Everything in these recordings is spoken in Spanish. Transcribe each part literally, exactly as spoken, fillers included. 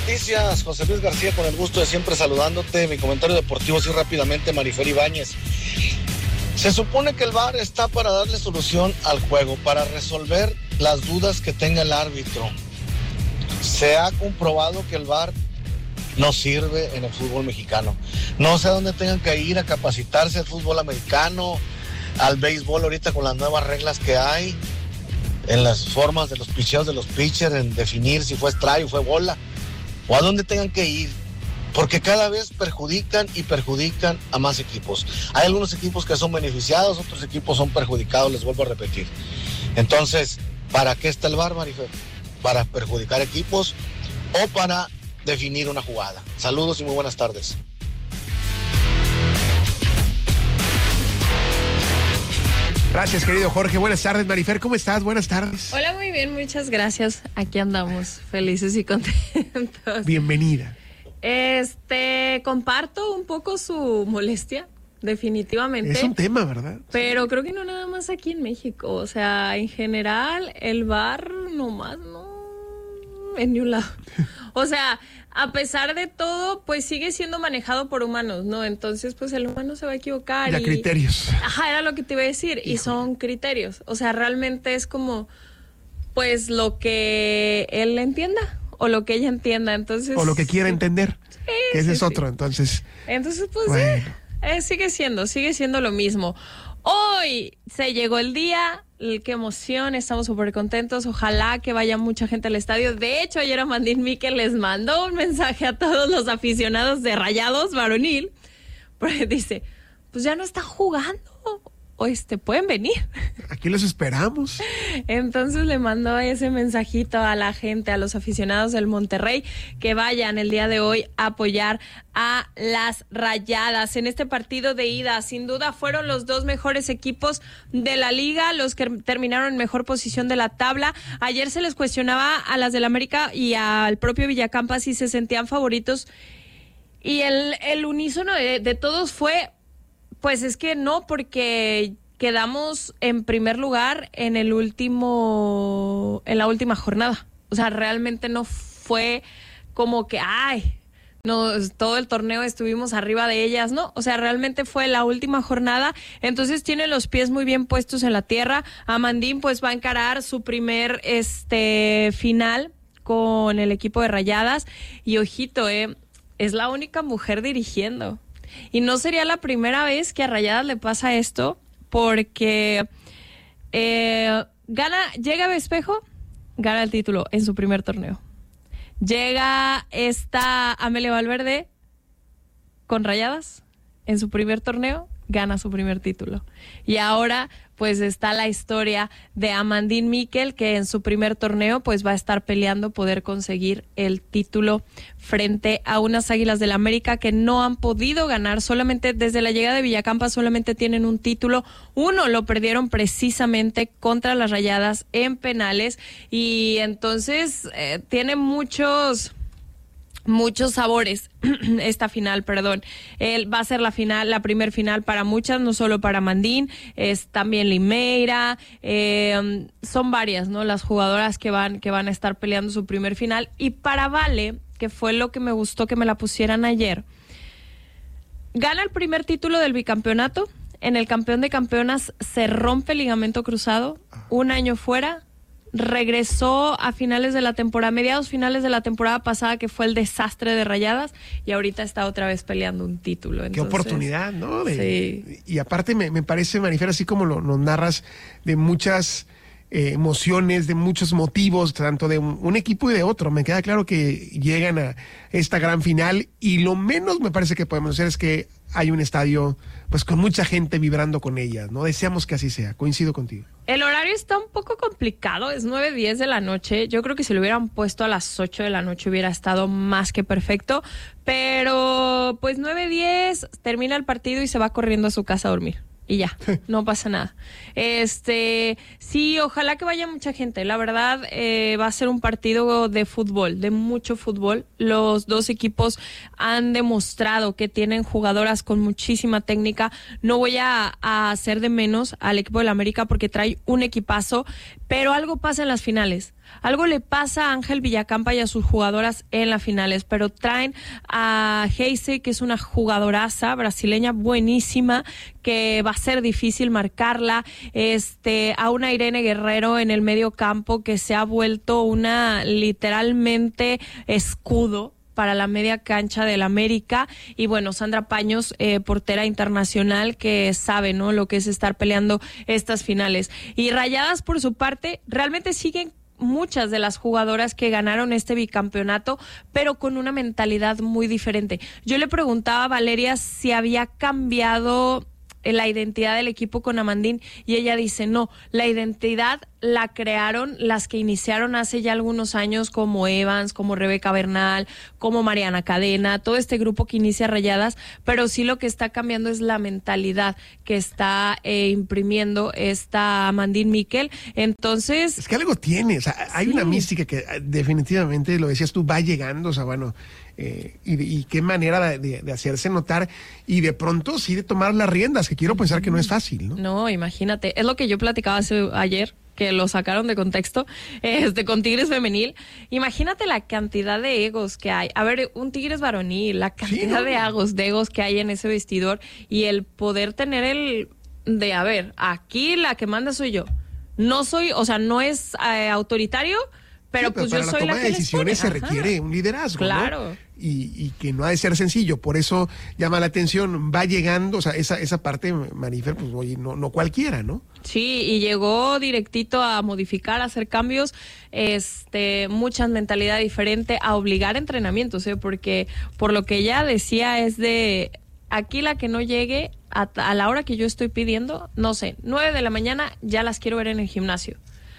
noticias, José Luis García, con el gusto de siempre saludándote. Mi comentario deportivo, sí, rápidamente, Marifer Ibáñez. Se supone que el V A R está para darle solución al juego, para resolver las dudas que tenga el árbitro. Se ha comprobado que el V A R no sirve en el fútbol mexicano. No sé a dónde tengan que ir a capacitarse al fútbol americano, al béisbol ahorita con las nuevas reglas que hay, en las formas de los picheos de los pitchers, en definir si fue strike o fue bola, o a dónde tengan que ir, porque cada vez perjudican y perjudican a más equipos. Hay algunos equipos que son beneficiados, otros equipos son perjudicados, les vuelvo a repetir. Entonces, ¿para qué está el V A R, Marifer? ¿Para perjudicar equipos o para definir una jugada? Saludos y muy buenas tardes. Gracias, querido Jorge. Buenas tardes, Marifer. ¿Cómo estás? Buenas tardes. Hola, muy bien, muchas gracias. Aquí andamos, felices y contentos. Bienvenida. Este, comparto un poco su molestia, definitivamente. Es un tema, ¿verdad? Pero creo que no nada más aquí en México. O sea, en general, el V A R nomás no en ni un lado. O sea, a pesar de todo, pues sigue siendo manejado por humanos, ¿no? Entonces, pues el humano se va a equivocar. Y a criterios. Ajá, era lo que te iba a decir. Híjole. Y son criterios. O sea, realmente es como, pues, lo que él entienda o lo que ella entienda. Entonces, o lo que quiera entender. Sí, que ese sí, es otro, sí. entonces. Entonces, pues, bueno. sí, eh, sigue siendo, sigue siendo lo mismo. Hoy se llegó el día, qué emoción, estamos súper contentos, ojalá que vaya mucha gente al estadio. De hecho, ayer Amandín Miquel les mandó un mensaje a todos los aficionados de Rayados varonil, porque dice, pues ya no están jugando, o este, pueden venir. Aquí los esperamos. Entonces le mandó ese mensajito a la gente, a los aficionados del Monterrey, que vayan el día de hoy a apoyar a las Rayadas en este partido de ida. Sin duda fueron los dos mejores equipos de la liga, los que terminaron en mejor posición de la tabla. Ayer se les cuestionaba a las del América y al propio Villacampa si se sentían favoritos, y el, el unísono de, de todos fue, pues es que no, porque quedamos en primer lugar en el último, en la última jornada. O sea, realmente no fue como que, ay, no, todo el torneo estuvimos arriba de ellas, ¿no? O sea, realmente fue la última jornada. Entonces tiene los pies muy bien puestos en la tierra. Amandín pues va a encarar su primer este final con el equipo de Rayadas. Y ojito, eh, es la única mujer dirigiendo. Y no sería la primera vez que a Rayadas le pasa esto, porque eh, gana, llega Vespejo, gana el título en su primer torneo. Llega esta Amelia Valverde con Rayadas en su primer torneo, gana su primer título. Y ahora pues está la historia de Amandín Miquel, que en su primer torneo pues va a estar peleando poder conseguir el título frente a unas Águilas del América que no han podido ganar. Solamente desde la llegada de Villacampa solamente tienen un título. Uno lo perdieron precisamente contra las Rayadas en penales, y entonces eh, tiene muchos... muchos sabores esta final, perdón. Él va a ser la final, la primer final para muchas, no solo para Mandín, es también Limeira, eh, son varias, ¿no? Las jugadoras que van, que van a estar peleando su primer final. Y para Vale, que fue lo que me gustó que me la pusieran ayer, gana el primer título del bicampeonato. En el campeón de campeonas se rompe el ligamento cruzado, un año fuera. Regresó a finales de la temporada, mediados finales de la temporada pasada, que fue el desastre de Rayadas, y ahorita está otra vez peleando un título. Entonces, qué oportunidad, ¿no? De, sí. Y aparte me, me parece, Marifer, así como lo, lo narras, de muchas eh, emociones, de muchos motivos, tanto de un, un equipo y de otro. Me queda claro que llegan a esta gran final, y lo menos me parece que podemos hacer es que hay un estadio pues con mucha gente vibrando con ellas, ¿no? Deseamos que así sea, coincido contigo. El horario está un poco complicado, es nueve diez de la noche. Yo creo que si lo hubieran puesto a las ocho de la noche hubiera estado más que perfecto, pero pues nueve diez termina el partido y se va corriendo a su casa a dormir. Y ya, no pasa nada. Este, sí, ojalá que vaya mucha gente. La verdad, eh, va a ser un partido de fútbol, de mucho fútbol. Los dos equipos han demostrado que tienen jugadoras con muchísima técnica. No voy a, a hacer de menos al equipo del América porque trae un equipazo, pero algo pasa en las finales. Algo le pasa a Ángel Villacampa y a sus jugadoras en las finales, pero traen a Heise, que es una jugadoraza brasileña buenísima, que va a ser difícil marcarla, este, a una Irene Guerrero en el medio campo que se ha vuelto una literalmente escudo para la media cancha del América, y bueno, Sandra Paños, eh, portera internacional que sabe, ¿no?, lo que es estar peleando estas finales. Y Rayadas, por su parte, realmente siguen muchas de las jugadoras que ganaron este bicampeonato, pero con una mentalidad muy diferente. Yo le preguntaba a Valeria si había cambiado la identidad del equipo con Amandín, y ella dice no, la identidad la crearon las que iniciaron hace ya algunos años, como Evans, como Rebeca Bernal, como Mariana Cadena, todo este grupo que inicia Rayadas, pero sí lo que está cambiando es la mentalidad que está eh, imprimiendo esta Amandín Miquel. Entonces... Es que algo tiene, o sea, hay sí. una mística que definitivamente, lo decías tú, va llegando, o sea, bueno... Eh, y, y qué manera de, de, de hacerse notar, y de pronto sí de tomar las riendas, que quiero pensar que no es fácil, ¿no? No, imagínate, es lo que yo platicaba hace, ayer, que lo sacaron de contexto, este, con Tigres femenil. Imagínate la cantidad de egos que hay. A ver, un Tigres varonil, la cantidad sí, no, de egos, de egos que hay en ese vestidor, y el poder tener el de, a ver, aquí la que manda soy yo. No soy, o sea, no es eh, autoritario, pero, sí, pero pues yo soy la que les pone. Para la toma de decisiones se requiere un liderazgo, claro. ¿no? Y, y que no ha de ser sencillo, por eso llama la atención, va llegando, o sea, esa esa parte, Marifer, pues oye, no, no cualquiera, ¿no? Sí, y llegó directito a modificar, a hacer cambios, este, mucha mentalidad diferente, a obligar entrenamientos, ¿eh? Porque por lo que ella decía es de, aquí la que no llegue a, a la hora que yo estoy pidiendo, no sé, nueve de la mañana ya las quiero ver en el gimnasio.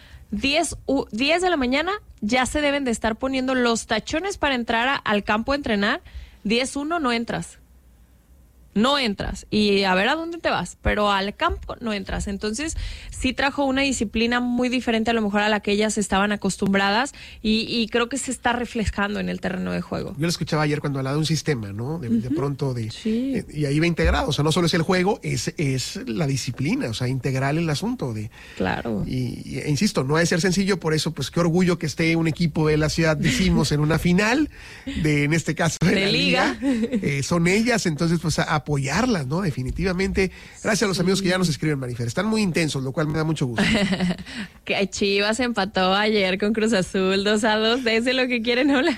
diez de la mañana ya se deben de estar poniendo los tachones para entrar a, al campo a entrenar. diez uno no entras. No entras. Y a ver a dónde te vas. Pero al campo no entras. Entonces sí trajo una disciplina muy diferente a lo mejor a la que ellas estaban acostumbradas. Y, y creo que se está reflejando en el terreno de juego. Yo lo escuchaba ayer cuando hablaba de un sistema, ¿no? De, uh-huh. de pronto de... Sí. Eh, y ahí va integrado. O sea, no solo es el juego, es, es la disciplina. O sea, integral el asunto de... Claro. Y, y e insisto, no ha de ser sencillo. Por eso, pues qué orgullo que esté un equipo de la ciudad, decimos, en una final de, en este caso, de, de la liga. liga. Eh, son ellas, entonces, pues a, apoyarlas, ¿no? Definitivamente. Gracias sí. a los amigos que ya nos escriben, Marifer. Están muy intensos, lo cual me da mucho gusto. Que Chivas empató ayer con Cruz Azul dos a dos. De eso es lo que quieren hablar.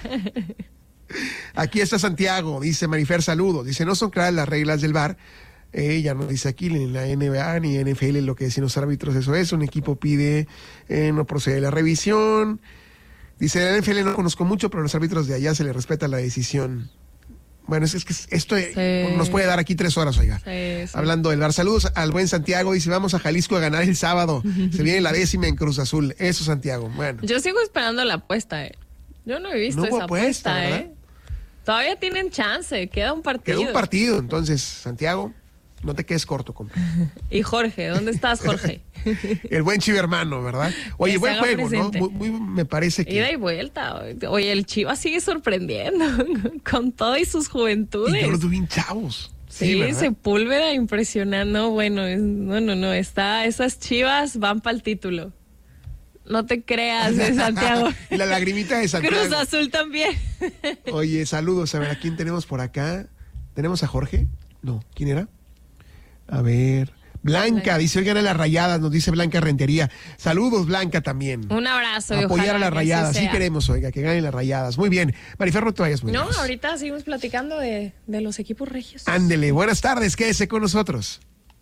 Aquí está Santiago, dice Marifer, saludos. Dice, no son claras las reglas del V A R. Ella eh, no dice aquí ni en la N B A ni en N F L lo que decían los árbitros, eso es. Un equipo pide, eh, no procede la revisión. Dice, en la N F L no conozco mucho, pero a los árbitros de allá se les respeta la decisión. Bueno, es, es que esto sí. nos puede dar aquí tres horas, oiga. Sí, sí. Hablando del V A R. Saludos al buen Santiago. Dice, vamos a Jalisco a ganar el sábado. Se viene la décima en Cruz Azul. Eso, Santiago. Bueno. Yo sigo esperando la apuesta, ¿eh? Yo no he visto no hubo esa apuesta, apuesta, ¿verdad? ¿eh? Todavía tienen chance. Queda un partido. Queda un partido. Entonces, Santiago, no te quedes corto, compa. Y Jorge, ¿dónde estás, Jorge? El buen Chivermano, ¿verdad? Oye, buen juego, presente. ¿no? Muy, muy, me parece que... Ida y vuelta. Oye, el Chivas sigue sorprendiendo con todo y sus juventudes. Y yo los vi bien chavos. Sí, sí Sepúlveda impresionando. Bueno, no, no, no. Está, esas Chivas van para el título. No te creas, de Santiago. Y la lagrimita de Santiago. Cruz Azul también. Oye, saludos. A ver, ¿a quién tenemos por acá? ¿Tenemos a Jorge? No, ¿quién era? A ver... Blanca, dice, oigan a las Rayadas, nos dice Blanca Rentería. Saludos, Blanca, también. Un abrazo. Apoyar a las Rayadas, sí queremos, oiga, que ganen las Rayadas. Muy bien. Marifer, no te vayas muy No, lejos. ahorita seguimos platicando de, de los equipos regios. Ándele, buenas tardes, quédese con nosotros.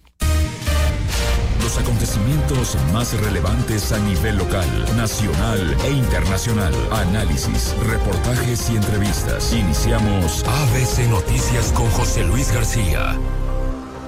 Los acontecimientos más relevantes a nivel local, nacional e internacional. Análisis, reportajes y entrevistas. Iniciamos A B C Noticias con José Luis García.